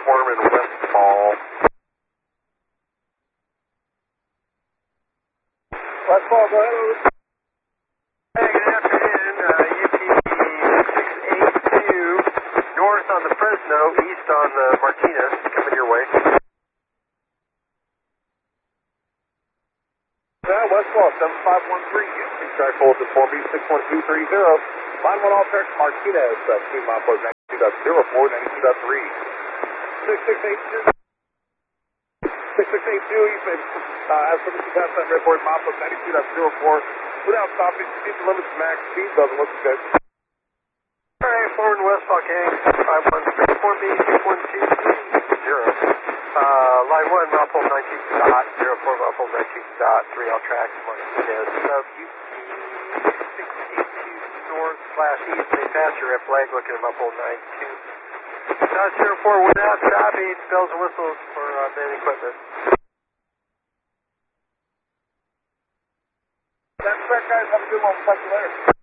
Foreman Westfall. Westfall, go ahead. Hey, good afternoon. UP 682, north on the Fresno, east on the Martinez, coming your way. Westfall, 7513, Houston, track hold to 4B61230. Line 1 all track, Martinez, 2 Mapos 92.04, 92.3. 6682. 6682, you've been, as for the 2000 report, Mapos 92.04. Without stopping, speed limits max speed, doesn't look good. Alright, Foreman Westfall gang, 516-4B61230. Line 1, Maple 19.04, Maple 19.3, all tracks, Martinez, UP 682 north/east, they pass your red flag, looking at Maple 92. South 04, without stopping, bells and whistles for main equipment. That's correct, guys. Have a good one. We'll talk to you later.